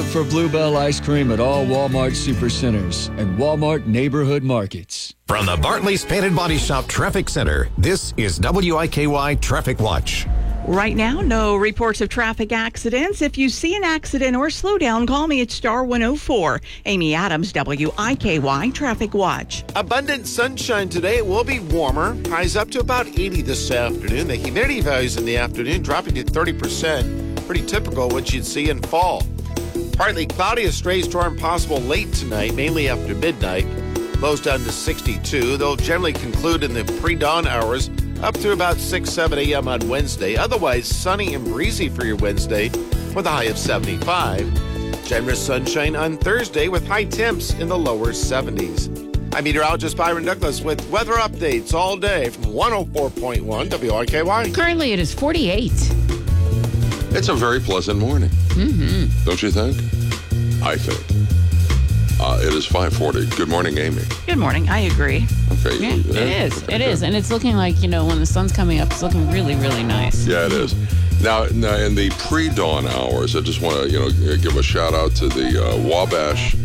Look for Bluebell ice cream at all Walmart Supercenters and Walmart Neighborhood Markets. From the Bartley's Painted Body Shop Traffic Center, this is WIKY Traffic Watch. Right now, no reports of traffic accidents. If you see an accident or slowdown, call me at star 104. Amy Adams, WIKY Traffic Watch. Abundant sunshine today. It will be warmer. Highs up to about 80 this afternoon. The humidity values in the afternoon dropping to 30%. Pretty typical what you'd see in fall. Partly cloudy, a stray storm possible late tonight, mainly after midnight. Lows down to 62. They'll generally conclude in the pre-dawn hours up to about 6, 7 a.m. on Wednesday. Otherwise, sunny and breezy for your Wednesday with a high of 75. Generous sunshine on Thursday with high temps in the lower 70s. I'm meteorologist Byron Douglas with weather updates all day from 104.1 WIKY. Currently, it is 48. It's a very pleasant morning. Mm-hmm. Don't you think? I think. It is 5:40. Good morning, Amy. Good morning. I agree. Okay. Yeah, it is. Okay, it is. And it's looking like, when the sun's coming up, it's looking really, really nice. Yeah, it is. Now in the pre-dawn hours, I just want to, give a shout out to the Wabash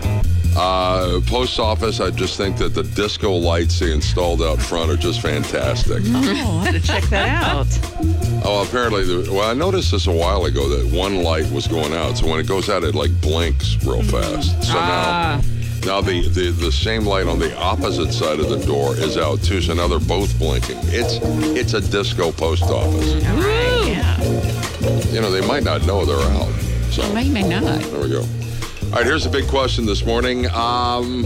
post office. I just think that the disco lights they installed out front are just fantastic. Oh, I had to check that out. Oh, apparently, I noticed this a while ago that one light was going out. So when it goes out, it blinks real fast. So now the same light on the opposite side of the door is out too. So now they're both blinking. It's a disco post office. All right, yeah. They might not know they're out. So May not. there we go. All right, here's a big question this morning.